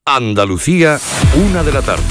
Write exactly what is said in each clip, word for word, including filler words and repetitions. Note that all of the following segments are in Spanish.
Andalucía, una de la tarde.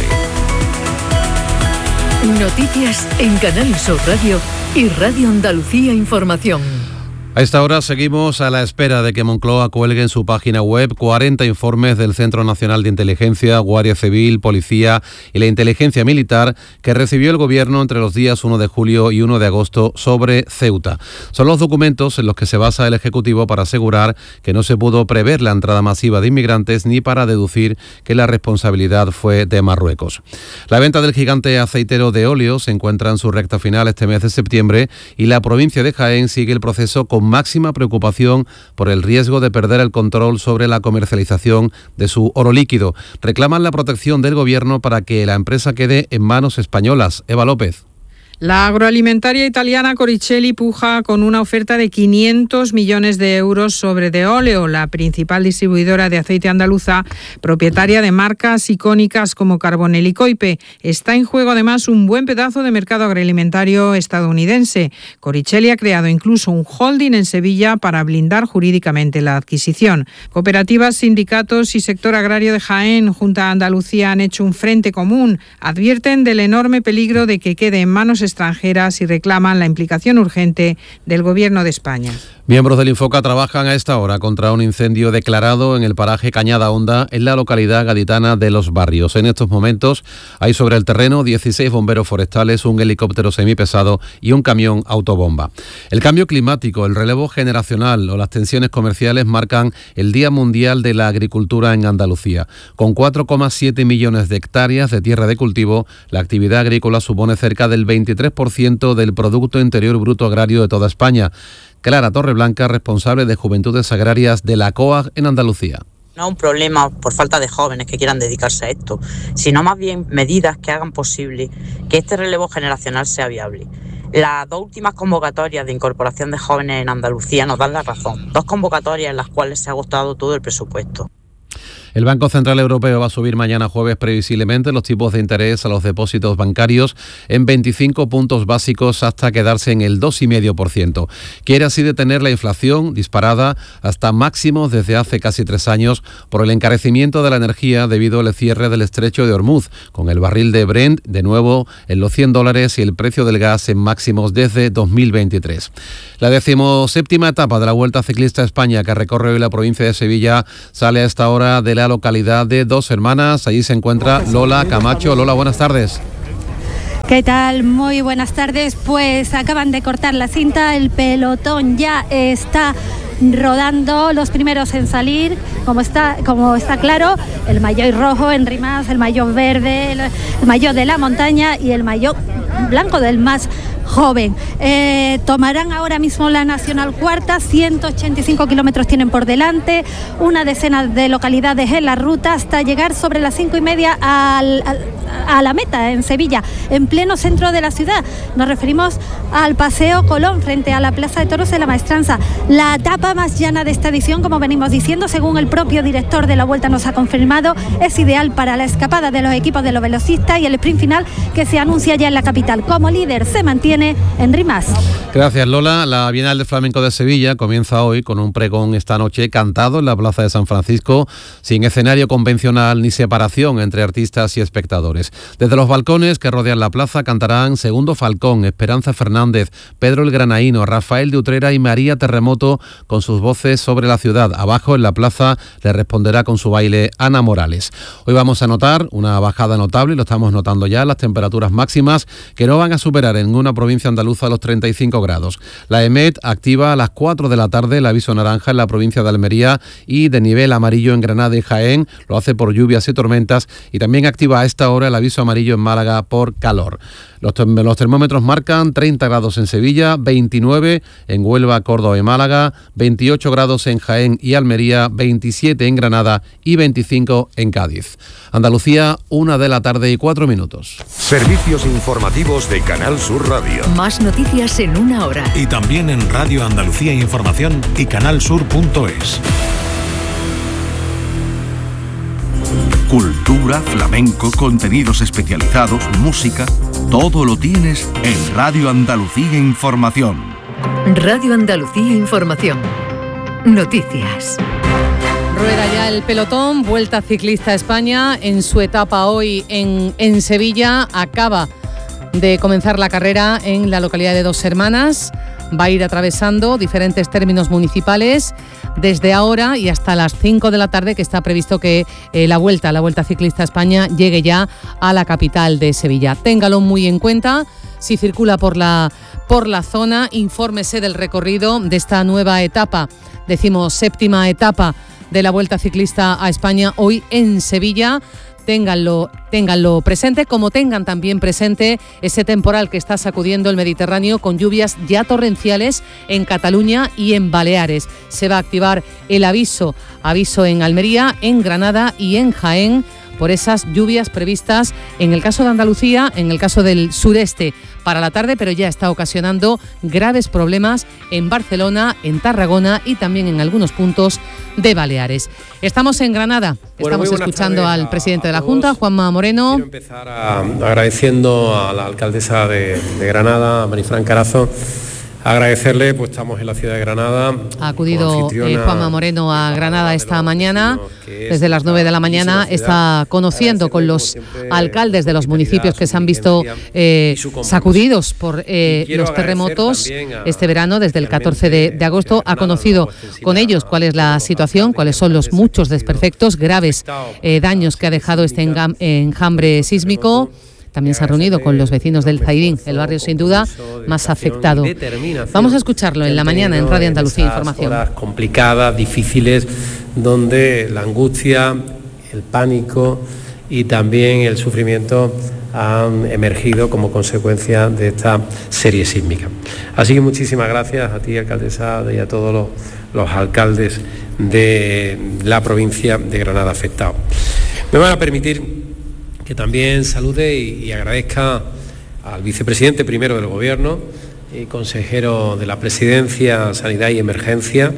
Noticias en Canal Sur Radio y Radio Andalucía Información. A esta hora seguimos a la espera de que Moncloa cuelgue en su página web cuarenta informes del Centro Nacional de Inteligencia, Guardia Civil, Policía y la Inteligencia Militar que recibió el Gobierno entre los días uno de julio y uno de agosto sobre Ceuta. Son los documentos en los que se basa el Ejecutivo para asegurar que no se pudo prever la entrada masiva de inmigrantes ni para deducir que la responsabilidad fue de Marruecos. La venta del gigante aceitero de óleo se encuentra en su recta final este mes de septiembre y la provincia de Jaén sigue el proceso con máxima preocupación por el riesgo de perder el control sobre la comercialización de su oro líquido. Reclaman la protección del Gobierno para que la empresa quede en manos españolas. Eva López. La agroalimentaria italiana Coricelli puja con una oferta de quinientos millones de euros sobre De Oleo, la principal distribuidora de aceite andaluza, propietaria de marcas icónicas como Carbonell y Coipe. Está en juego además un buen pedazo de mercado agroalimentario estadounidense. Coricelli ha creado incluso un holding en Sevilla para blindar jurídicamente la adquisición. Cooperativas, sindicatos y sector agrario de Jaén, Junta a Andalucía, han hecho un frente común. Advierten del enorme peligro de que quede en manos extranjeras y reclaman la implicación urgente del Gobierno de España. Miembros del Infoca trabajan a esta hora contra un incendio declarado en el paraje Cañada Honda, en la localidad gaditana de Los Barrios. En estos momentos hay sobre el terreno dieciséis bomberos forestales, un helicóptero semipesado y un camión autobomba. El cambio climático, el relevo generacional o las tensiones comerciales marcan el Día Mundial de la Agricultura en Andalucía. Con cuatro coma siete millones de hectáreas de tierra de cultivo, la actividad agrícola supone cerca del veintitrés por ciento del Producto Interior Bruto Agrario de toda España. Clara Torreblanca, responsable de Juventudes Agrarias de la C O A G en Andalucía. No es un problema por falta de jóvenes que quieran dedicarse a esto, sino más bien medidas que hagan posible que este relevo generacional sea viable. Las dos últimas convocatorias de incorporación de jóvenes en Andalucía nos dan la razón. Dos convocatorias en las cuales se ha agotado todo el presupuesto. El Banco Central Europeo va a subir mañana jueves previsiblemente los tipos de interés a los depósitos bancarios en veinticinco puntos básicos hasta quedarse en el dos coma cinco por ciento. Quiere así detener la inflación disparada hasta máximos desde hace casi tres años por el encarecimiento de la energía debido al cierre del estrecho de Hormuz, con el barril de Brent de nuevo en los cien dólares y el precio del gas en máximos desde dos mil veintitrés. La decimoséptima etapa de la Vuelta Ciclista a España, que recorre hoy la provincia de Sevilla, sale a esta hora de la localidad de Dos Hermanas. Allí se encuentra Lola Camacho. Lola, buenas tardes. ¿Qué tal? Muy buenas tardes. Pues acaban de cortar la cinta, el pelotón ya está rodando, los primeros en salir, como está, como está claro, el maillot rojo en Rimás, el maillot verde, el, el maillot de la montaña y el maillot blanco del más joven. Eh, tomarán ahora mismo la Nacional Cuarta, ciento ochenta y cinco kilómetros tienen por delante, una decena de localidades en la ruta hasta llegar sobre las cinco y media al, al, a la meta en Sevilla, en pleno centro de la ciudad. Nos referimos al Paseo Colón frente a la Plaza de Toros de la Maestranza. La etapa más llana de esta edición, como venimos diciendo, según el propio director de la Vuelta nos ha confirmado, es ideal para la escapada de los equipos de los velocistas y el sprint final que se anuncia ya en la capital. Como líder se mantiene en Rimás. Gracias, Lola. La Bienal de Flamenco de Sevilla comienza hoy con un pregón esta noche cantado en la Plaza de San Francisco, sin escenario convencional ni separación entre artistas y espectadores. Desde los balcones que rodean la plaza cantarán Segundo Falcón, Esperanza Fernández, Pedro el Granaíno, Rafael de Utrera y María Terremoto con sus voces sobre la ciudad. Abajo en la plaza le responderá con su baile Ana Morales. Hoy vamos a notar una bajada notable, lo estamos notando ya, las temperaturas máximas que no van a superar en una provincia andaluza los treinta y cinco grados. La EMET activa a las cuatro de la tarde el aviso naranja en la provincia de Almería y de nivel amarillo en Granada y Jaén, lo hace por lluvias y tormentas, y también activa a esta hora el aviso amarillo en Málaga por calor. Los, los termómetros marcan treinta grados en Sevilla, veintinueve en Huelva, Córdoba y Málaga, veintiocho grados en Jaén y Almería, veintisiete en Granada y veinticinco en Cádiz. Andalucía, una de la tarde y cuatro minutos. Servicios informativos de Canal Sur Radio. Más noticias en una hora. Y también en Radio Andalucía Información y canalsur punto es. Cultura, flamenco, contenidos especializados, música, todo lo tienes en Radio Andalucía Información. Radio Andalucía Información. Noticias. Rueda ya el pelotón, Vuelta Ciclista a España en su etapa hoy en, en Sevilla. Acaba de comenzar la carrera en la localidad de Dos Hermanas. Va a ir atravesando diferentes términos municipales desde ahora y hasta las cinco de la tarde, que está previsto que eh, la Vuelta, la Vuelta Ciclista a España llegue ya a la capital de Sevilla. Téngalo muy en cuenta. Si circula por la, por la zona, infórmese del recorrido de esta nueva etapa, decimos séptima etapa de la Vuelta Ciclista a España hoy en Sevilla. Ténganlo, ténganlo presente, como tengan también presente ese temporal que está sacudiendo el Mediterráneo con lluvias ya torrenciales en Cataluña y en Baleares. Se va a activar el aviso, aviso en Almería, en Granada y en Jaén, por esas lluvias previstas en el caso de Andalucía, en el caso del sureste para la tarde, pero ya está ocasionando graves problemas en Barcelona, en Tarragona y también en algunos puntos de Baleares. Estamos en Granada, bueno, estamos escuchando al a, presidente de la Junta, Juanma Moreno. Quiero empezar a, agradeciendo a la alcaldesa de, de Granada, a Marifran Carazo. Agradecerle, pues estamos en la ciudad de Granada. Ha acudido eh, Juanma Moreno a Granada esta mañana, desde las nueve de la mañana, está conociendo con los alcaldes de los municipios que se han visto eh, sacudidos por eh, los terremotos este verano, desde el catorce de agosto. Ha conocido con ellos cuál es la situación, cuáles son los muchos desperfectos, graves eh, daños que ha dejado este enjambre sísmico. También se ha reunido con los vecinos del Zaidín, el barrio sin duda más afectado. Vamos a escucharlo en la mañana en Radio Andalucía Información. Horas complicadas, difíciles, donde la angustia, el pánico y también el sufrimiento han emergido como consecuencia de esta serie sísmica. Así que muchísimas gracias a ti, alcaldesa, y a todos los, los alcaldes de la provincia de Granada afectados. Me van a permitir que también salude y, y agradezca al vicepresidente primero del Gobierno y consejero de la Presidencia, Sanidad y Emergencia,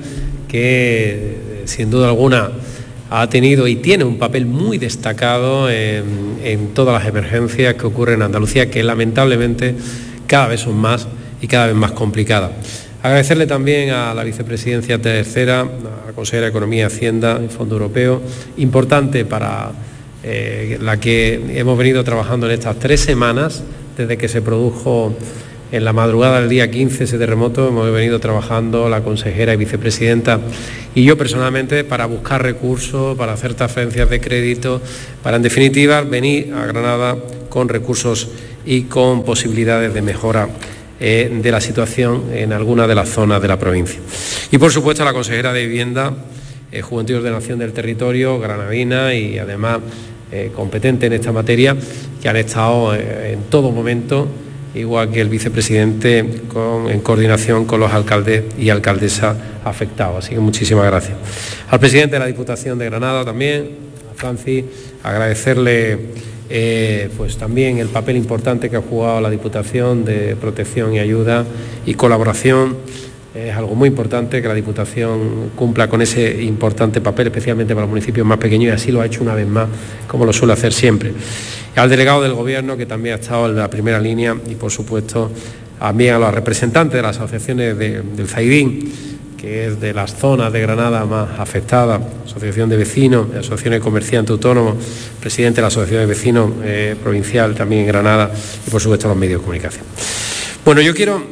que sin duda alguna ha tenido y tiene un papel muy destacado en, en todas las emergencias que ocurren en Andalucía, que lamentablemente cada vez son más y cada vez más complicadas. Agradecerle también a la vicepresidencia tercera, a la consejera de Economía y Hacienda y Fondo Europeo, importante para Eh, la que hemos venido trabajando en estas tres semanas, desde que se produjo en la madrugada del día quince ese terremoto. Hemos venido trabajando la consejera y vicepresidenta y yo personalmente para buscar recursos, para hacer transferencias de crédito, para en definitiva venir a Granada con recursos y con posibilidades de mejora eh, de la situación en alguna de las zonas de la provincia. Y por supuesto a la consejera de Vivienda, Eh, Juventud y Ordenación del Territorio, granadina y además eh, competente en esta materia, que han estado eh, en todo momento, igual que el vicepresidente, con, en coordinación con los alcaldes y alcaldesas afectados. Así que muchísimas gracias. Al presidente de la Diputación de Granada también, a Francis, agradecerle eh, pues también el papel importante que ha jugado la Diputación de protección y ayuda y colaboración. Es algo muy importante que la Diputación cumpla con ese importante papel, especialmente para los municipios más pequeños, y así lo ha hecho una vez más, como lo suele hacer siempre. Y al delegado del Gobierno, que también ha estado en la primera línea, y por supuesto también a los representantes de las asociaciones de, del Zaidín, que es de las zonas de Granada más afectadas, Asociación de Vecinos, Asociación de Comerciantes Autónomos, presidente de la Asociación de Vecinos eh, provincial también en Granada, y por supuesto los medios de comunicación. Bueno, yo quiero...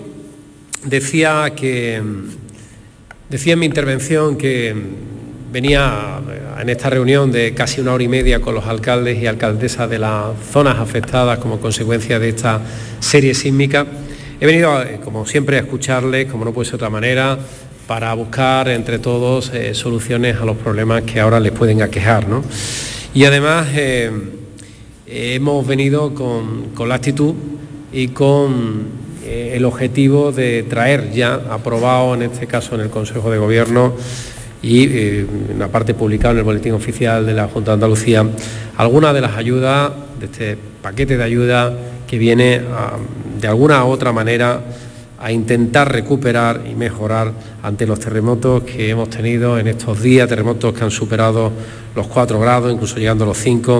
Decía que decía en mi intervención que venía en esta reunión de casi una hora y media con los alcaldes y alcaldesas de las zonas afectadas como consecuencia de esta serie sísmica. He venido, como siempre, a escucharles, como no puede ser de otra manera, para buscar entre todos eh, soluciones a los problemas que ahora les pueden aquejar, ¿no? Y además eh, hemos venido con, con la actitud y con el objetivo de traer ya aprobado, en este caso en el Consejo de Gobierno y eh, una parte publicada en el Boletín Oficial de la Junta de Andalucía, algunas de las ayudas de este paquete de ayuda que viene a, de alguna u otra manera a intentar recuperar y mejorar ante los terremotos que hemos tenido en estos días, terremotos que han superado los cuatro grados, incluso llegando a los cinco,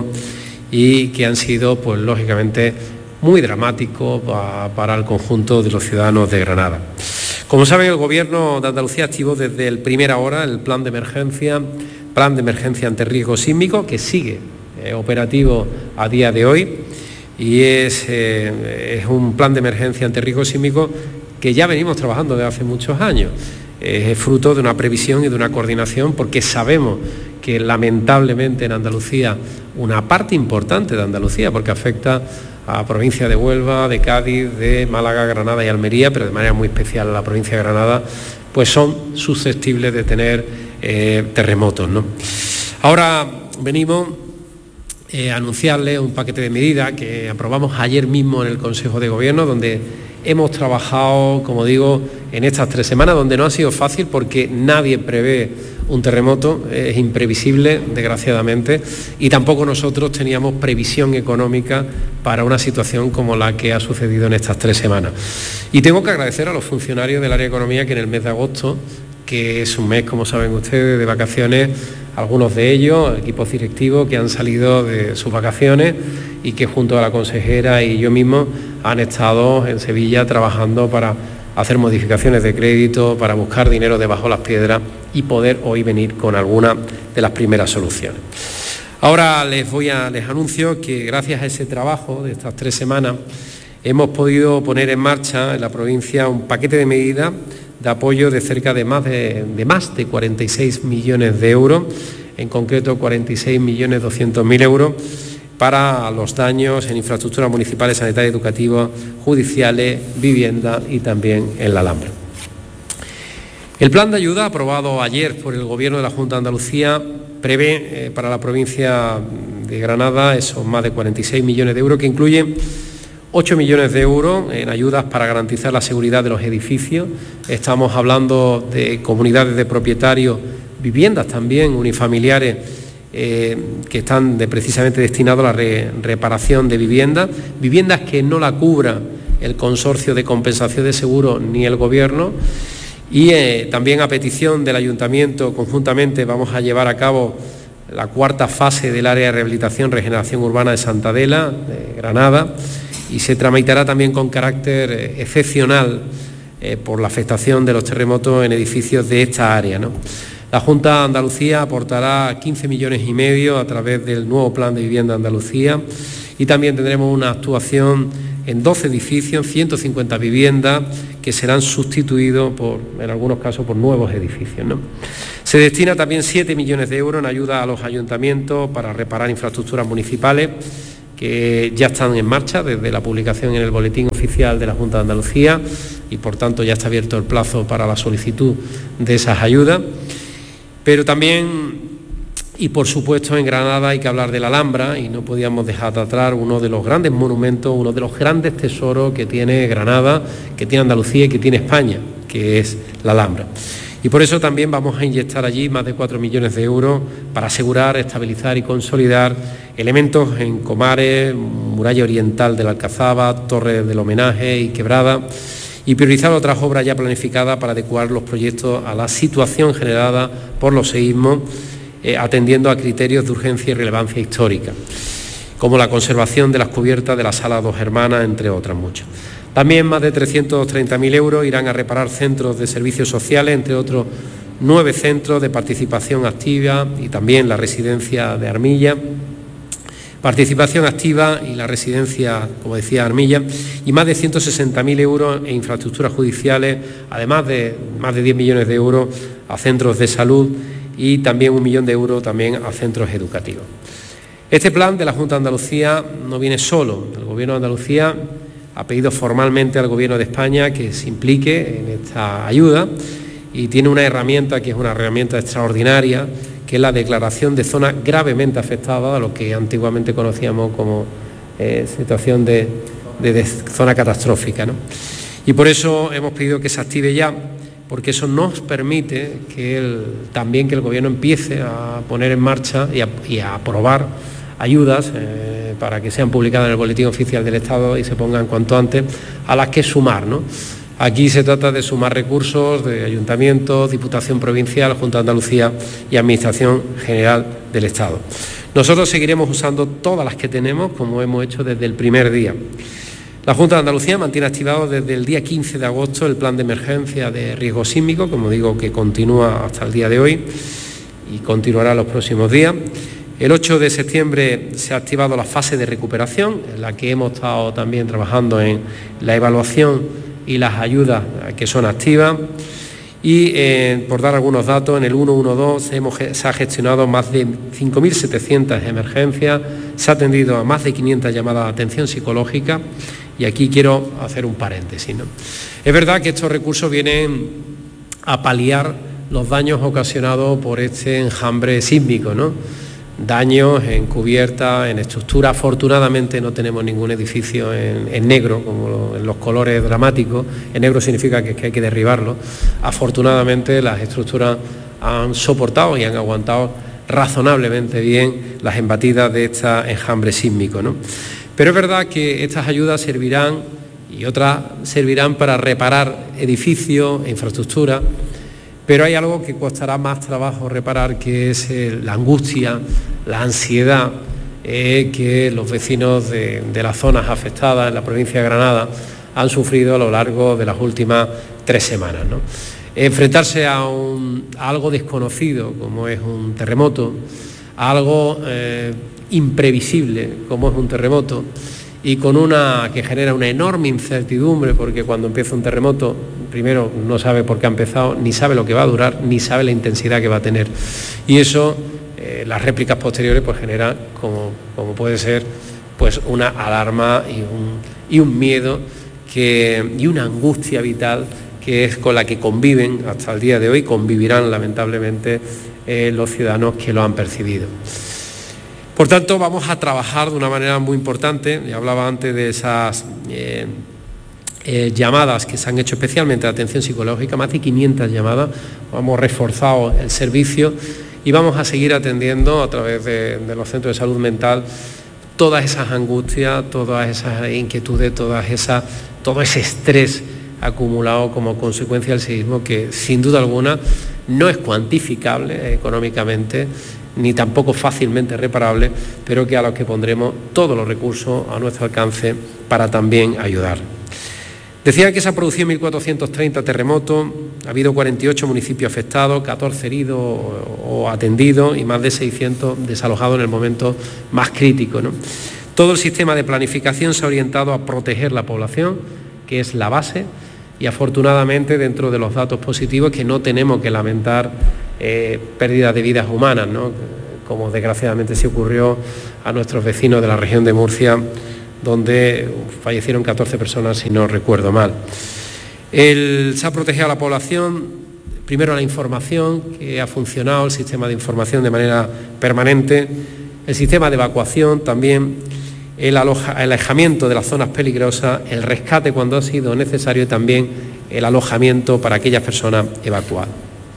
y que han sido, pues lógicamente, muy dramático para el conjunto de los ciudadanos de Granada. Como saben, el Gobierno de Andalucía activó desde el primera hora el plan de emergencia plan de emergencia ante riesgo sísmico, que sigue eh, operativo a día de hoy, y es, eh, es un plan de emergencia ante riesgo sísmico que ya venimos trabajando desde hace muchos años. Eh, es fruto de una previsión y de una coordinación, porque sabemos que lamentablemente en Andalucía, una parte importante de Andalucía, porque afecta a la provincia de Huelva, de Cádiz, de Málaga, Granada y Almería, pero de manera muy especial a la provincia de Granada, pues son susceptibles de tener eh, terremotos, ¿no? Ahora venimos eh, a anunciarles un paquete de medidas que aprobamos ayer mismo en el Consejo de Gobierno, donde hemos trabajado, como digo, en estas tres semanas, donde no ha sido fácil porque nadie prevé un terremoto, es imprevisible, desgraciadamente, y tampoco nosotros teníamos previsión económica para una situación como la que ha sucedido en estas tres semanas. Y tengo que agradecer a los funcionarios del área de economía que en el mes de agosto, que es un mes, como saben ustedes, de vacaciones, algunos de ellos, equipos directivos que han salido de sus vacaciones y que junto a la consejera y yo mismo han estado en Sevilla trabajando para hacer modificaciones de crédito, para buscar dinero debajo las piedras y poder hoy venir con alguna de las primeras soluciones. Ahora les voy a les anuncio que gracias a ese trabajo de estas tres semanas hemos podido poner en marcha en la provincia un paquete de medidas de apoyo de cerca de más de, de más de cuarenta y seis millones de euros, en concreto cuarenta y seis millones doscientos mil euros para los daños en infraestructuras municipales, sanitarias, educativas, judiciales, vivienda y también en la Alhambra. El plan de ayuda aprobado ayer por el Gobierno de la Junta de Andalucía prevé eh, para la provincia de Granada esos más de cuarenta y seis millones de euros, que incluyen ocho millones de euros en ayudas para garantizar la seguridad de los edificios. Estamos hablando de comunidades de propietarios, viviendas también unifamiliares, eh, que están de, precisamente destinados a la re, reparación de viviendas, viviendas que no la cubra el consorcio de compensación de seguros ni el Gobierno. Y eh, también a petición del Ayuntamiento, conjuntamente vamos a llevar a cabo la cuarta fase del área de rehabilitación regeneración urbana de Santa Adela, de Granada, y se tramitará también con carácter eh, excepcional eh, por la afectación de los terremotos en edificios de esta área, ¿no? La Junta de Andalucía aportará quince millones y medio a través del nuevo Plan de Vivienda de Andalucía, y también tendremos una actuación en doce edificios, ciento cincuenta viviendas que serán sustituidos por, en algunos casos, por nuevos edificios, ¿no? Se destina también siete millones de euros en ayuda a los ayuntamientos para reparar infraestructuras municipales que ya están en marcha desde la publicación en el Boletín Oficial de la Junta de Andalucía, y por tanto ya está abierto el plazo para la solicitud de esas ayudas. Pero también, y por supuesto, en Granada hay que hablar de la Alhambra, y no podíamos dejar de atrás uno de los grandes monumentos, uno de los grandes tesoros que tiene Granada, que tiene Andalucía y que tiene España, que es la Alhambra. Y por eso también vamos a inyectar allí más de cuatro millones de euros para asegurar, estabilizar y consolidar elementos en Comares, muralla oriental de la Alcazaba, torre del homenaje y quebrada, y priorizar otras obras ya planificadas para adecuar los proyectos a la situación generada por los seísmos, eh, atendiendo a criterios de urgencia y relevancia histórica, como la conservación de las cubiertas de la Sala Dos Hermanas, entre otras muchas. También más de trescientos treinta mil euros irán a reparar centros de servicios sociales, entre otros nueve centros de participación activa, y también la residencia de Armilla, participación activa y la residencia, como decía, Armilla, y más de ciento sesenta mil euros en infraestructuras judiciales, además de más de diez millones de euros a centros de salud y también un millón de euros también a centros educativos. Este plan de la Junta de Andalucía no viene solo. El Gobierno de Andalucía ha pedido formalmente al Gobierno de España que se implique en esta ayuda, y tiene una herramienta que es una herramienta extraordinaria, que es la declaración de zona gravemente afectada, a lo que antiguamente conocíamos como eh, situación de, de, de zona catastrófica, ¿no? Y por eso hemos pedido que se active ya, porque eso nos permite que el, también que el Gobierno empiece a poner en marcha y a, y a aprobar ayudas eh, para que sean publicadas en el Boletín Oficial del Estado y se pongan cuanto antes, a las que sumar, ¿no? Aquí se trata de sumar recursos de ayuntamientos, Diputación Provincial, Junta de Andalucía y Administración General del Estado. Nosotros seguiremos usando todas las que tenemos, como hemos hecho desde el primer día. La Junta de Andalucía mantiene activado desde el día quince de agosto el plan de emergencia de riesgo sísmico, como digo, que continúa hasta el día de hoy. y continuará los próximos días. El ocho de septiembre se ha activado la fase de recuperación, en la que hemos estado también trabajando en la evaluación y las ayudas que son activas. Y eh, por dar algunos datos, en el ciento doce hemos, se ha gestionado más de cinco mil setecientas emergencias, se ha atendido a más de quinientas llamadas de atención psicológica, y aquí quiero hacer un paréntesis, ¿no? Es verdad que estos recursos vienen a paliar los daños ocasionados por este enjambre sísmico, ¿no? Daños en cubierta, en estructura. Afortunadamente no tenemos ningún edificio en, en negro, como lo, en los colores dramáticos. En negro significa que, que hay que derribarlo. Afortunadamente las estructuras han soportado y han aguantado razonablemente bien las embatidas de este enjambre sísmico, ¿no? Pero es verdad que estas ayudas servirán, y otras servirán para reparar edificios e infraestructuras, pero hay algo que costará más trabajo reparar, que es eh, la angustia, la ansiedad eh, que los vecinos de, de las zonas afectadas en la provincia de Granada han sufrido a lo largo de las últimas tres semanas, ¿no? Enfrentarse a, un, a algo desconocido, como es un terremoto, a algo eh, imprevisible, como es un terremoto, y con una que genera una enorme incertidumbre, porque cuando empieza un terremoto, primero no sabe por qué ha empezado, ni sabe lo que va a durar, ni sabe la intensidad que va a tener. Y eso, eh, las réplicas posteriores, pues generan, como, como puede ser, pues una alarma y un, y un miedo que, y una angustia vital, que es con la que conviven hasta el día de hoy, convivirán lamentablemente eh, los ciudadanos que lo han percibido. Por tanto, vamos a trabajar de una manera muy importante. Ya hablaba antes de esas eh, eh, llamadas que se han hecho especialmente de atención psicológica, más de quinientas llamadas. Hemos reforzado el servicio y vamos a seguir atendiendo a través de, de los centros de salud mental todas esas angustias, todas esas inquietudes, todas esas, todo ese estrés acumulado como consecuencia del sismo, que sin duda alguna no es cuantificable económicamente, ni tampoco fácilmente reparable, pero que a los que pondremos todos los recursos a nuestro alcance para también ayudar. Decían que se han producido mil cuatrocientos treinta terremotos, ha habido cuarenta y ocho municipios afectados, catorce heridos o atendidos y más de seiscientos desalojados en el momento más crítico, ¿no? Todo el sistema de planificación se ha orientado a proteger la población, que es la base, y afortunadamente dentro de los datos positivos, que no tenemos que lamentar eh, pérdidas de vidas humanas, ¿no? Como desgraciadamente se ocurrió a nuestros vecinos de la región de Murcia, donde fallecieron catorce personas, si no recuerdo mal. El, se ha protegido a la población, primero la información, que ha funcionado el sistema de información de manera permanente, el sistema de evacuación también, el, aloja, el alejamiento de las zonas peligrosas, el rescate cuando ha sido necesario y también el alojamiento para aquellas personas evacuadas.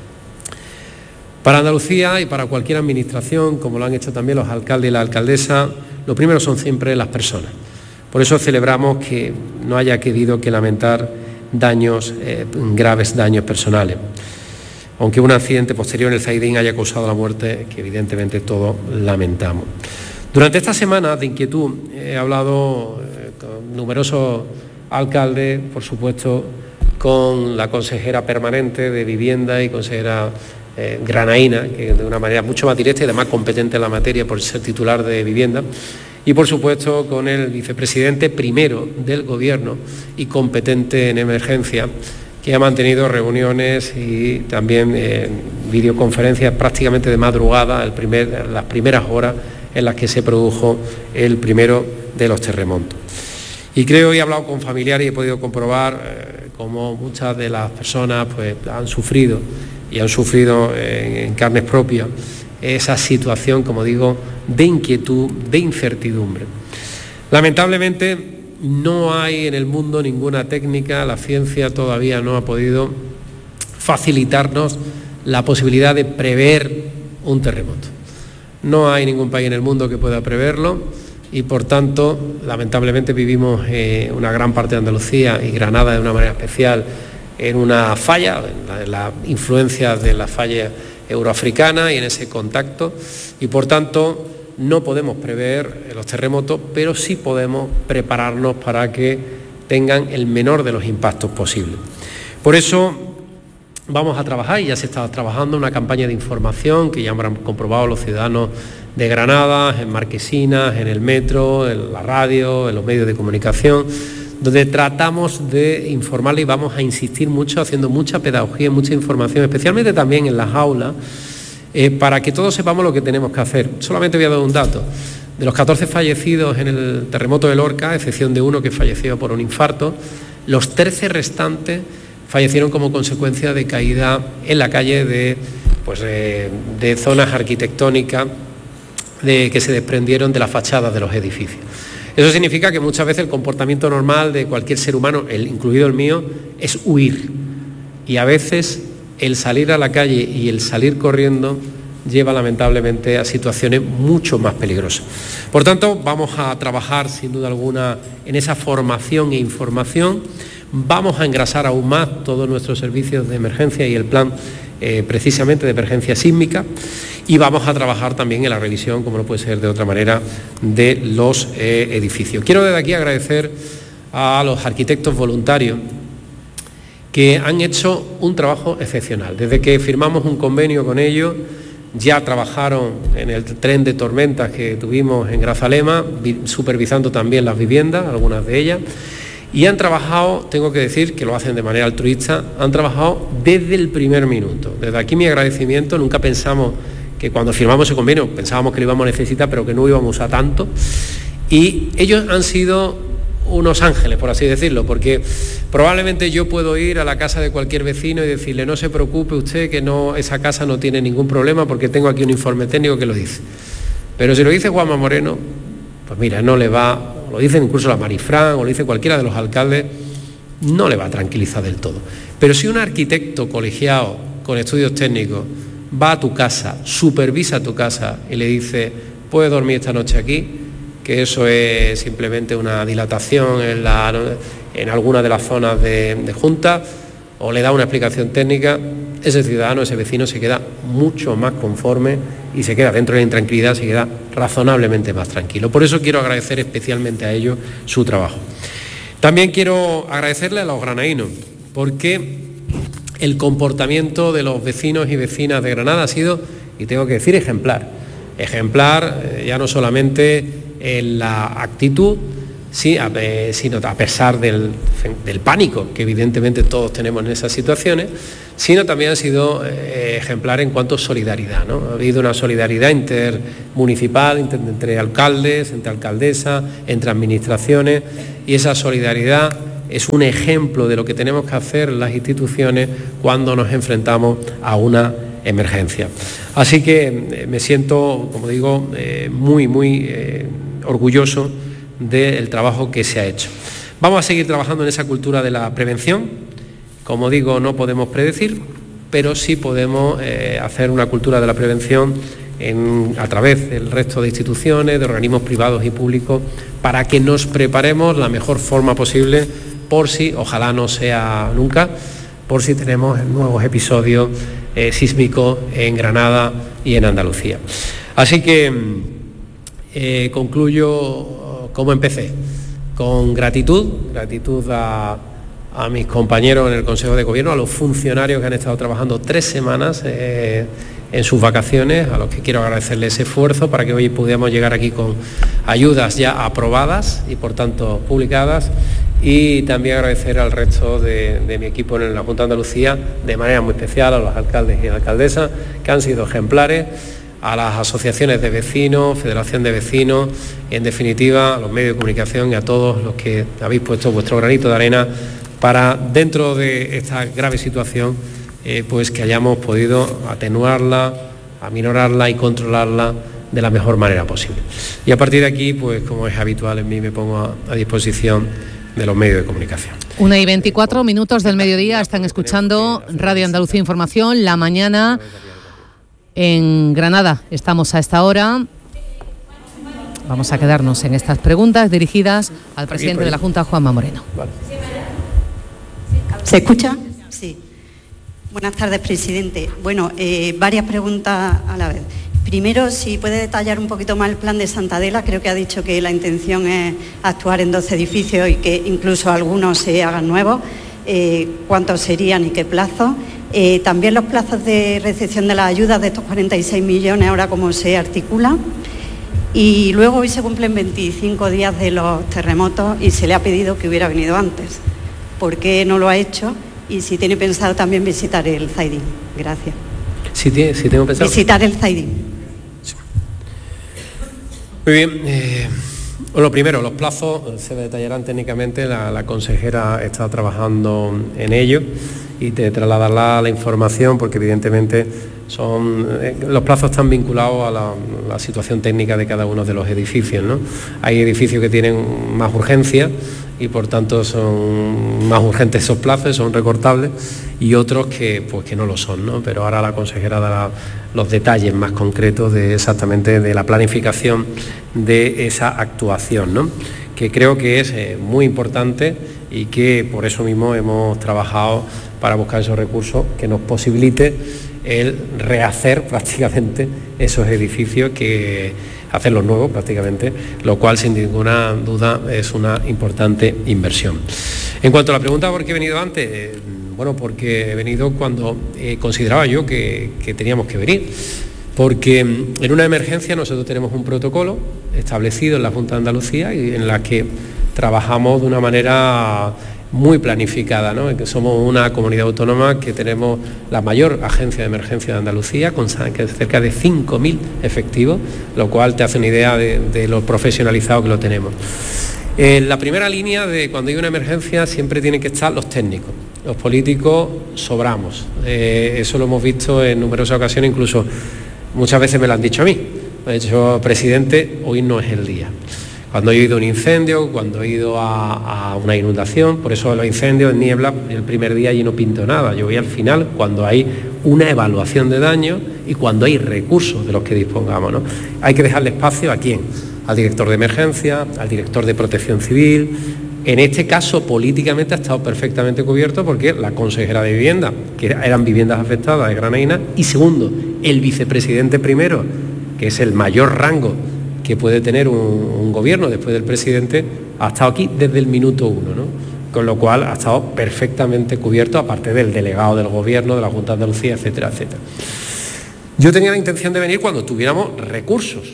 Para Andalucía y para cualquier administración, como lo han hecho también los alcaldes y la alcaldesa, lo primero son siempre las personas. Por eso celebramos que no haya querido que lamentar daños, eh, graves daños personales. Aunque un accidente posterior en el Zaidín haya causado la muerte, que evidentemente todos lamentamos. Durante esta semana de inquietud he hablado eh, con numerosos alcaldes, por supuesto, con la consejera permanente de Vivienda y consejera eh, granaína, que de una manera mucho más directa y además competente en la materia por ser titular de Vivienda, y por supuesto con el vicepresidente primero del Gobierno y competente en emergencia, que ha mantenido reuniones y también eh, videoconferencias prácticamente de madrugada, el primer, las primeras horas en las que se produjo el primero de los terremotos. Y creo, y he hablado con familiares y he podido comprobar eh, cómo muchas de las personas pues, han sufrido y han sufrido eh, en carnes propias esa situación, como digo, de inquietud, de incertidumbre. Lamentablemente no hay en el mundo ninguna técnica, la ciencia todavía no ha podido facilitarnos la posibilidad de prever un terremoto. No hay ningún país en el mundo que pueda preverlo y por tanto, lamentablemente vivimos eh, una gran parte de Andalucía y Granada de una manera especial en una falla, en la, en la influencia de la falla euroafricana y en ese contacto, y por tanto no podemos prever los terremotos, pero sí podemos prepararnos para que tengan el menor de los impactos posibles. Por eso vamos a trabajar, y ya se está trabajando, una campaña de información que ya habrán comprobado los ciudadanos de Granada, en Marquesinas, en el metro, en la radio, en los medios de comunicación, donde tratamos de informarle y vamos a insistir mucho, haciendo mucha pedagogía, mucha información, especialmente también en las aulas, eh, para que todos sepamos lo que tenemos que hacer. Solamente voy a dar un dato. De los catorce fallecidos en el terremoto de Lorca, a excepción de uno que falleció por un infarto, los trece restantes fallecieron como consecuencia de caída en la calle de, pues, eh, de zonas arquitectónicas de, que se desprendieron de las fachadas de los edificios. Eso significa que muchas veces el comportamiento normal de cualquier ser humano, el, incluido el mío, es huir. Y a veces el salir a la calle y el salir corriendo lleva lamentablemente a situaciones mucho más peligrosas. Por tanto, vamos a trabajar sin duda alguna en esa formación e información. Vamos a engrasar aún más todos nuestros servicios de emergencia y el plan eh, precisamente de emergencia sísmica, y vamos a trabajar también en la revisión, como no puede ser de otra manera, de los eh, edificios. Quiero desde aquí agradecer a los arquitectos voluntarios que han hecho un trabajo excepcional. Desde que firmamos un convenio con ellos, ya trabajaron en el tren de tormentas que tuvimos en Grazalema, supervisando también las viviendas, algunas de ellas, y han trabajado, tengo que decir que lo hacen de manera altruista, han trabajado desde el primer minuto. Desde aquí mi agradecimiento. Nunca pensamos que cuando firmamos ese convenio, pensábamos que lo íbamos a necesitar, pero que no íbamos a usar tanto, y ellos han sido unos ángeles, por así decirlo, porque probablemente yo puedo ir a la casa de cualquier vecino y decirle: no se preocupe usted, que no, esa casa no tiene ningún problema porque tengo aquí un informe técnico que lo dice. Pero si lo dice Juanma Moreno, pues mira, no le va, lo dicen incluso la Marifran o lo dice cualquiera de los alcaldes, no le va a tranquilizar del todo. Pero si un arquitecto colegiado con estudios técnicos va a tu casa, supervisa tu casa y le dice: puedes dormir esta noche aquí, que eso es simplemente una dilatación en, la, en alguna de las zonas de, de junta, o le da una explicación técnica, ese ciudadano, ese vecino se queda mucho más conforme y se queda dentro de la intranquilidad, se queda razonablemente más tranquilo. Por eso quiero agradecer especialmente a ellos su trabajo. También quiero agradecerle a los granadinos, porque el comportamiento de los vecinos y vecinas de Granada ha sido, y tengo que decir, ejemplar. Ejemplar eh, ya no solamente en la actitud, sí, a, eh, sino a pesar del, del pánico que evidentemente todos tenemos en esas situaciones, sino también ha sido eh, ejemplar en cuanto a solidaridad, ¿no? Ha habido una solidaridad intermunicipal, inter, entre alcaldes, entre alcaldesas, entre administraciones, y esa solidaridad es un ejemplo de lo que tenemos que hacer las instituciones cuando nos enfrentamos a una emergencia. Así que eh, me siento, como digo, eh, muy, muy eh, orgulloso del trabajo que se ha hecho. Vamos a seguir trabajando en esa cultura de la prevención. Como digo, no podemos predecir, pero sí podemos eh, hacer una cultura de la prevención en, a través del resto de instituciones, de organismos privados y públicos, para que nos preparemos la mejor forma posible por si, ojalá no sea nunca, por si tenemos nuevos episodios eh, sísmicos en Granada y en Andalucía. Así que eh, concluyo como empecé, con gratitud, gratitud a, a mis compañeros en el Consejo de Gobierno, a los funcionarios que han estado trabajando tres semanas eh, en sus vacaciones, a los que quiero agradecerles ese esfuerzo para que hoy pudiéramos llegar aquí con ayudas ya aprobadas y por tanto publicadas, y también agradecer al resto de, de mi equipo en la Junta de Andalucía, de manera muy especial a los alcaldes y alcaldesas que han sido ejemplares, a las asociaciones de vecinos, Federación de Vecinos, y en definitiva a los medios de comunicación y a todos los que habéis puesto vuestro granito de arena para, dentro de esta grave situación, eh, pues que hayamos podido atenuarla, aminorarla y controlarla de la mejor manera posible. Y a partir de aquí, pues como es habitual en mí, me pongo a, a disposición de los medios de comunicación. Una y veinticuatro minutos del mediodía, están escuchando Radio Andalucía Información, la mañana en Granada. Estamos a esta hora. Vamos a quedarnos en estas preguntas dirigidas al presidente de la Junta, Juanma Moreno. Vale. ¿Se escucha? Sí. Buenas tardes, presidente. Bueno, eh, varias preguntas a la vez. Primero, si puede detallar un poquito más el plan de Santa Adela. Creo que ha dicho que la intención es actuar en doce edificios y que incluso algunos se hagan nuevos. Eh, ¿Cuántos serían y qué plazo? Eh, también los plazos de recepción de las ayudas de estos cuarenta y seis millones, ahora cómo se articula. Y luego hoy se cumplen veinticinco días de los terremotos y se le ha pedido que hubiera venido antes. ¿Por qué no lo ha hecho? Y si tiene pensado también visitar el Zaidín. Gracias. Sí, tiene, sí tengo pensado. Visitar el Zaidín. Sí. Muy bien. Eh, lo primero, los plazos se detallarán técnicamente. La, la consejera está trabajando en ello y te trasladará la información porque evidentemente son eh, los plazos están vinculados a la, la situación técnica de cada uno de los edificios, ¿no? Hay edificios que tienen más urgencia y por tanto son más urgentes esos plazos, son recortables, y otros que pues que no lo son, ¿no? Pero ahora la consejera dará los detalles más concretos de exactamente de la planificación de esa actuación, ¿no? Que creo que es eh, muy importante y que por eso mismo hemos trabajado para buscar esos recursos que nos posibilite el rehacer prácticamente esos edificios, que hacerlos nuevos prácticamente, lo cual sin ninguna duda es una importante inversión. En cuanto a la pregunta por qué he venido antes, eh, bueno, porque he venido cuando eh, consideraba yo que, que teníamos que venir, porque en una emergencia nosotros tenemos un protocolo establecido en la Junta de Andalucía y en la que trabajamos de una manera muy planificada, ¿no? Que somos una comunidad autónoma que tenemos la mayor agencia de emergencia de Andalucía, con cerca de cinco mil efectivos, lo cual te hace una idea de, de lo profesionalizado que lo tenemos. En la primera línea de cuando hay una emergencia siempre tienen que estar los técnicos, los políticos sobramos, eh, eso lo hemos visto en numerosas ocasiones, incluso muchas veces me lo han dicho a mí, me han dicho, presidente, hoy no es el día. Cuando he ido a un incendio, cuando he ido a, a una inundación, por eso los incendios en niebla, el primer día allí no pinto nada, yo voy al final cuando hay una evaluación de daño y cuando hay recursos de los que dispongamos, ¿no? Hay que dejarle espacio a quién, al director de emergencia, al director de protección civil. En este caso políticamente ha estado perfectamente cubierto porque la consejera de vivienda, que eran viviendas afectadas de Granaína, y segundo, el vicepresidente primero, que es el mayor rango que puede tener un, un gobierno después del presidente, ha estado aquí desde el minuto uno, ¿no? Con lo cual ha estado perfectamente cubierto, aparte del delegado del gobierno, de la Junta de Andalucía, etcétera, etcétera. Yo tenía la intención de venir cuando tuviéramos recursos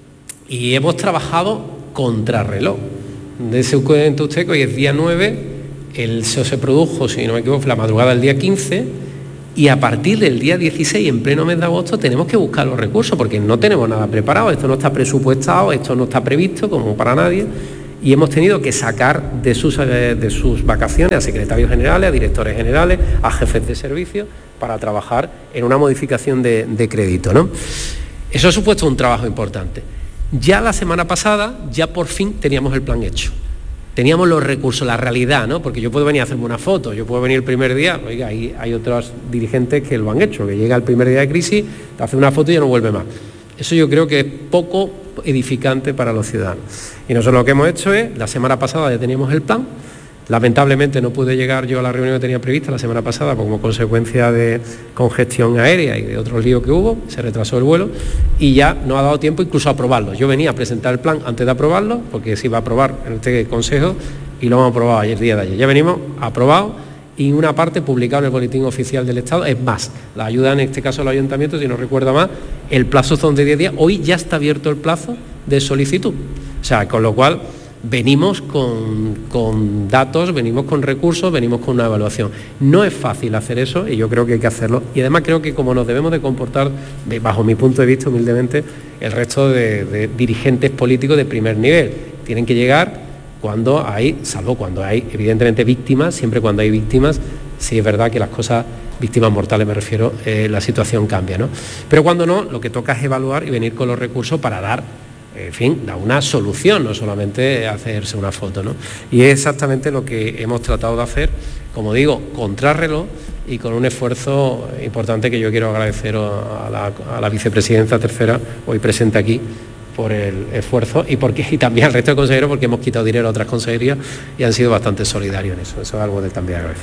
y hemos trabajado contrarreloj. Dese cuenta usted que hoy es día nueve, el S E O se produjo, si no me equivoco, la madrugada del día quince, y a partir del día dieciséis, en pleno mes de agosto, tenemos que buscar los recursos porque no tenemos nada preparado, esto no está presupuestado, esto no está previsto como para nadie, y hemos tenido que sacar de sus, de sus vacaciones a secretarios generales, a directores generales, a jefes de servicio, para trabajar en una modificación de, de crédito, ¿no? Eso ha supuesto un trabajo importante. Ya la semana pasada, ya por fin teníamos el plan hecho. Teníamos los recursos, la realidad, ¿no? Porque yo puedo venir a hacerme una foto, yo puedo venir el primer día, oiga, hay, hay otros dirigentes que lo han hecho, que llega el primer día de crisis, te hace una foto y ya no vuelve más. Eso yo creo que es poco edificante para los ciudadanos. Y nosotros lo que hemos hecho es, la semana pasada ya teníamos el plan, lamentablemente no pude llegar yo a la reunión que tenía prevista la semana pasada como consecuencia de congestión aérea y de otros líos que hubo, se retrasó el vuelo y ya no ha dado tiempo incluso a aprobarlo. Yo venía a presentar el plan antes de aprobarlo, porque se iba a aprobar en este consejo y lo hemos aprobado ayer, día de ayer. Ya venimos aprobados y una parte publicada en el Boletín Oficial del Estado. Es más, la ayuda en este caso al ayuntamiento, si no recuerdo más, el plazo son de diez días, hoy ya está abierto el plazo de solicitud. O sea, con lo cual venimos con, con datos, venimos con recursos, venimos con una evaluación. No es fácil hacer eso y yo creo que hay que hacerlo. Y además creo que como nos debemos de comportar, bajo mi punto de vista humildemente, el resto de, de dirigentes políticos de primer nivel. Tienen que llegar cuando hay, salvo cuando hay evidentemente víctimas, siempre cuando hay víctimas, sí es verdad que las cosas, víctimas mortales me refiero, eh, la situación cambia, ¿no? Pero cuando no, lo que toca es evaluar y venir con los recursos para dar, en fin, da una solución, no solamente hacerse una foto, ¿no? Y es exactamente lo que hemos tratado de hacer, como digo, contrarreloj y con un esfuerzo importante que yo quiero agradecer a la, a la vicepresidenta tercera, hoy presente aquí, por el esfuerzo y, porque, y también al resto de consejeros porque hemos quitado dinero a otras consejerías y han sido bastante solidarios en eso. Eso es algo de también agradecer.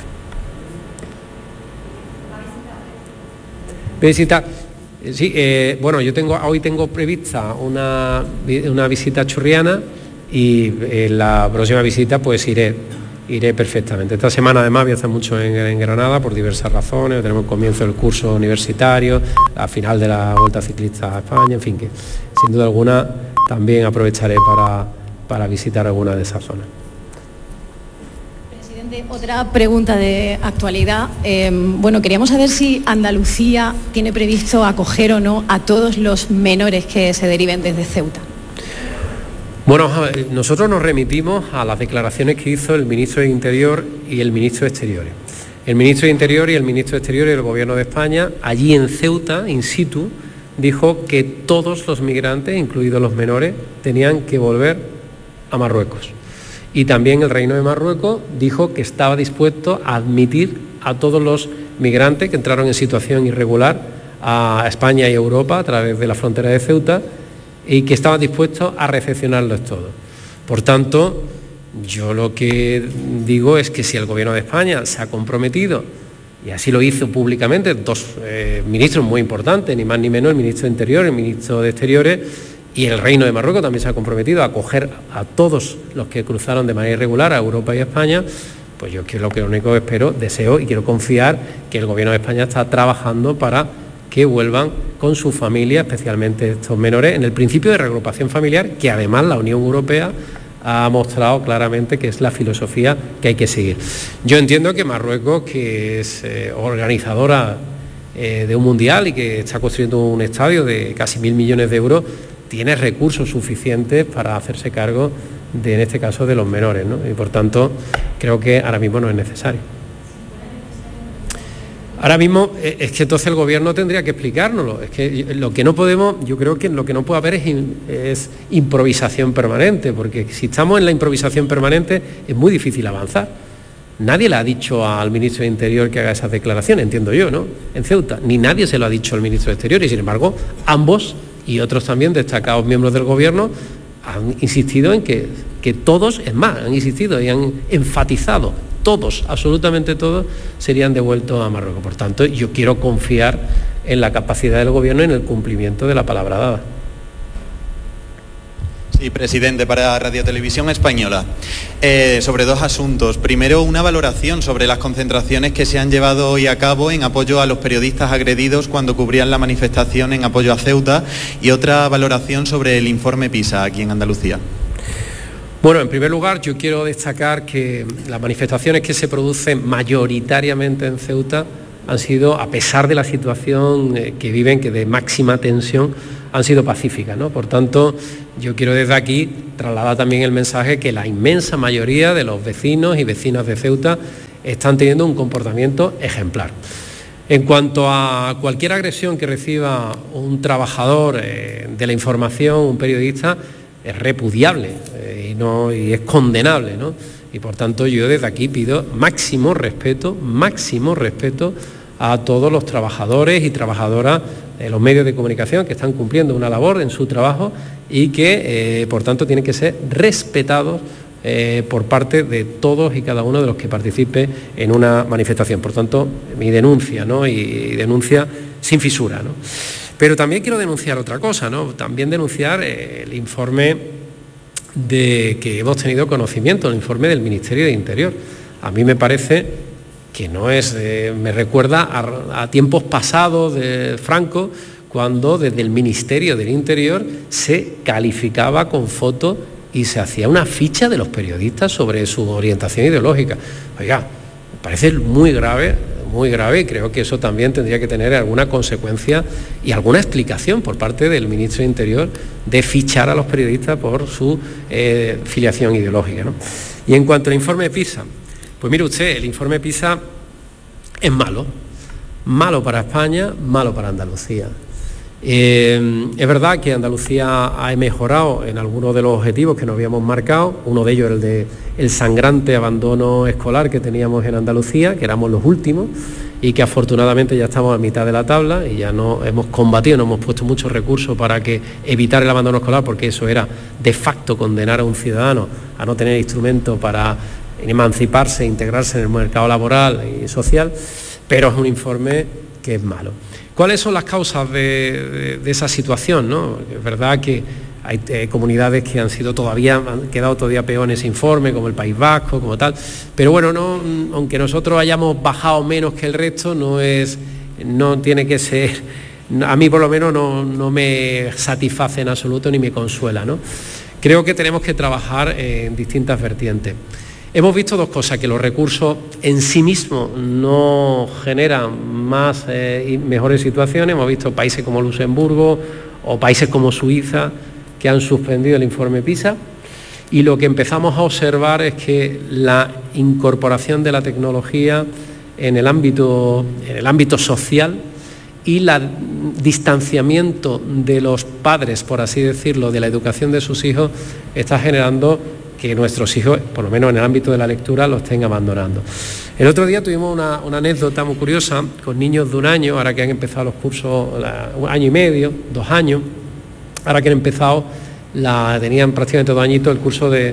Visita. Sí, eh, bueno, yo tengo hoy tengo prevista una, una visita a Churriana y en la próxima visita pues iré iré perfectamente. Esta semana además voy a estar mucho en, en Granada por diversas razones. Tenemos el comienzo del curso universitario, la final de la Vuelta Ciclista a España, en fin, que sin duda alguna también aprovecharé para, para visitar alguna de esas zonas. Presidente, otra pregunta de actualidad. Eh, bueno, queríamos saber si Andalucía tiene previsto acoger o no a todos los menores que se deriven desde Ceuta. Bueno, nosotros nos remitimos a las declaraciones que hizo el ministro de Interior y el ministro de Exteriores. El ministro de Interior y el ministro de Exteriores del Gobierno de España, allí en Ceuta, in situ, dijo que todos los migrantes, incluidos los menores, tenían que volver a Marruecos. Y también el Reino de Marruecos dijo que estaba dispuesto a admitir a todos los migrantes que entraron en situación irregular a España y Europa a través de la frontera de Ceuta, y que estaba dispuesto a recepcionarlos todos. Por tanto, yo lo que digo es que si el Gobierno de España se ha comprometido, y así lo hizo públicamente, dos eh, ministros muy importantes, ni más ni menos el ministro de Interior, el ministro de Exteriores, y el Reino de Marruecos también se ha comprometido a acoger a todos los que cruzaron de manera irregular a Europa y a España, pues yo quiero, lo que lo único que espero, deseo y quiero confiar que el Gobierno de España está trabajando para que vuelvan con su familia, especialmente estos menores, en el principio de reagrupación familiar, que además la Unión Europea ha mostrado claramente que es la filosofía que hay que seguir. Yo entiendo que Marruecos, que es eh, organizadora eh, de un mundial y que está construyendo un estadio de casi mil millones de euros, tiene recursos suficientes para hacerse cargo de, en este caso, de los menores, ¿no? Y por tanto, creo que ahora mismo no es necesario. Ahora mismo es que entonces el Gobierno tendría que explicárnoslo. Es que lo que no podemos, yo creo que lo que no puede haber es, es improvisación permanente, porque si estamos en la improvisación permanente es muy difícil avanzar. Nadie le ha dicho al ministro de Interior que haga esas declaraciones, entiendo yo, ¿no? En Ceuta, ni nadie se lo ha dicho al ministro de Exterior, y sin embargo, ambos y otros también destacados miembros del Gobierno han insistido en que, que todos, es más, han insistido y han enfatizado, todos, absolutamente todos, serían devueltos a Marruecos. Por tanto, yo quiero confiar en la capacidad del Gobierno y en el cumplimiento de la palabra dada. Sí, presidente, para Radio Televisión Española. Eh, sobre dos asuntos. Primero, una valoración sobre las concentraciones que se han llevado hoy a cabo en apoyo a los periodistas agredidos cuando cubrían la manifestación en apoyo a Ceuta, y otra valoración sobre el informe PISA aquí en Andalucía. Bueno, en primer lugar, yo quiero destacar que las manifestaciones que se producen mayoritariamente en Ceuta han sido, a pesar de la situación que viven, que de máxima tensión, han sido pacíficas, ¿no? Por tanto, yo quiero desde aquí trasladar también el mensaje que la inmensa mayoría de los vecinos y vecinas de Ceuta están teniendo un comportamiento ejemplar. En cuanto a cualquier agresión que reciba un trabajador eh, de la información, un periodista, es repudiable eh, y, no, y es condenable, ¿no? Y por tanto yo desde aquí pido máximo respeto, máximo respeto a todos los trabajadores y trabajadoras de los medios de comunicación que están cumpliendo una labor en su trabajo y que, eh, por tanto, tienen que ser respetados eh, por parte de todos y cada uno de los que participe en una manifestación. Por tanto, mi denuncia, ¿no? Y, y denuncia sin fisura, ¿no? Pero también quiero denunciar otra cosa, ¿no? También denunciar eh, el informe de que hemos tenido conocimiento, el informe del Ministerio de Interior. A mí me parece que no es, eh, me recuerda a, a tiempos pasados de Franco, cuando desde el Ministerio del Interior se calificaba con fotos y se hacía una ficha de los periodistas sobre su orientación ideológica. Oiga, me parece muy grave, muy grave, y creo que eso también tendría que tener alguna consecuencia y alguna explicación por parte del Ministro de Interior de fichar a los periodistas por su eh, filiación ideológica, ¿no? Y en cuanto al informe PISA, pues mire usted, el informe PISA es malo, malo para España, malo para Andalucía. Eh, es verdad que Andalucía ha mejorado en algunos de los objetivos que nos habíamos marcado, uno de ellos el de el sangrante abandono escolar que teníamos en Andalucía, que éramos los últimos, y que afortunadamente ya estamos a mitad de la tabla y ya no hemos combatido, no hemos puesto muchos recursos para que evitar el abandono escolar, porque eso era de facto condenar a un ciudadano a no tener instrumento para emanciparse, integrarse en el mercado laboral y social, pero es un informe que es malo. ¿Cuáles son las causas de, de, de esa situación, ¿no? Es verdad que hay eh, comunidades que han sido todavía, han quedado todavía peor en ese informe, como el País Vasco, como tal. Pero bueno, no, aunque nosotros hayamos bajado menos que el resto, no es, no tiene que ser, a mí por lo menos no, no me satisface en absoluto ni me consuela, ¿no? Creo que tenemos que trabajar en distintas vertientes. Hemos visto dos cosas, que los recursos en sí mismos no generan más eh, y mejores situaciones. Hemos visto países como Luxemburgo o países como Suiza que han suspendido el informe PISA, y lo que empezamos a observar es que la incorporación de la tecnología en el ámbito, en el ámbito social y el distanciamiento de los padres, por así decirlo, de la educación de sus hijos, está generando que nuestros hijos, por lo menos en el ámbito de la lectura, los estén abandonando. El otro día tuvimos una, una anécdota muy curiosa con niños de un año, ahora que han empezado los cursos, la, un año y medio, dos años, ahora que han empezado, la, tenían prácticamente dos añitos el curso de,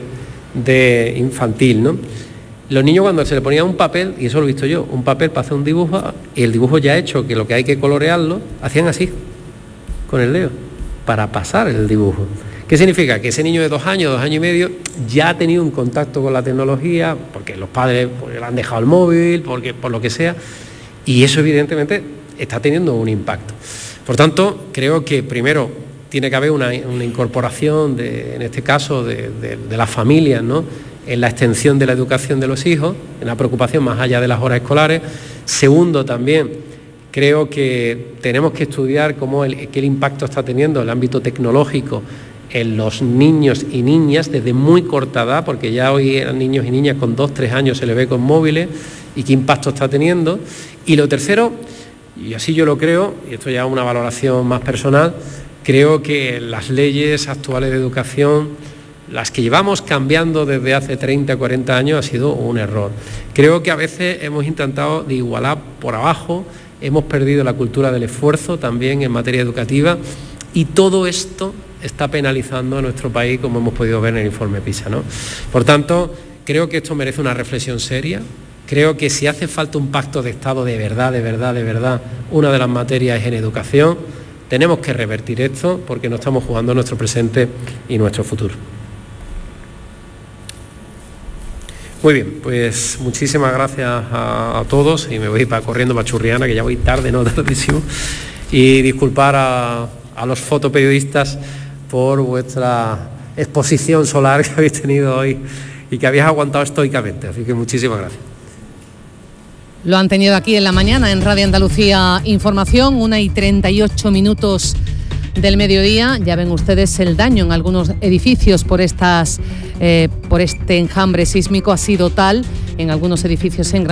de infantil, ¿no? Los niños, cuando se le ponía un papel, y eso lo he visto yo, un papel para hacer un dibujo, y el dibujo ya hecho, que lo que hay que colorearlo, hacían así, con el dedo, para pasar el dibujo. ¿Qué significa? Que ese niño de dos años, dos años y medio, ya ha tenido un contacto con la tecnología, porque los padres pues, le han dejado el móvil, porque, por lo que sea, y eso evidentemente está teniendo un impacto. Por tanto, creo que primero tiene que haber una, una incorporación, de, en este caso, de, de, de las familias, ¿no?, en la extensión de la educación de los hijos, en la preocupación más allá de las horas escolares. Segundo, también creo que tenemos que estudiar cómo el, qué el impacto está teniendo el ámbito tecnológico en los niños y niñas desde muy corta edad, porque ya hoy a niños y niñas con dos, tres años se les ve con móviles, y qué impacto está teniendo. Y lo tercero, y así yo lo creo, y esto ya es una valoración más personal, creo que las leyes actuales de educación, las que llevamos cambiando desde hace treinta, cuarenta años, ha sido un error. Creo que a veces hemos intentado de igualar por abajo, hemos perdido la cultura del esfuerzo también en materia educativa, y todo esto está penalizando a nuestro país, como hemos podido ver en el informe PISA, ¿no? Por tanto, creo que esto merece una reflexión seria. Creo que si hace falta un pacto de Estado de verdad, de verdad, de verdad, una de las materias es en educación. Tenemos que revertir esto, porque no estamos jugando nuestro presente y nuestro futuro. Muy bien, pues muchísimas gracias a, a todos, y me voy para corriendo para Churriana, que ya voy tarde, no tardísimo, y disculpar a, a los fotoperiodistas por vuestra exposición solar que habéis tenido hoy y que habéis aguantado estoicamente, así que muchísimas gracias. Lo han tenido aquí en la mañana en Radio Andalucía Información, una y treinta y ocho minutos del mediodía. Ya ven ustedes el daño en algunos edificios por estas, eh, por este enjambre sísmico ha sido tal en algunos edificios en Gran